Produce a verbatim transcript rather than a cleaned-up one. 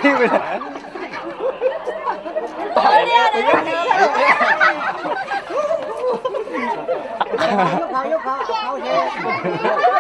ไปเลยตายแล้วยกเขายกเขาเขาเช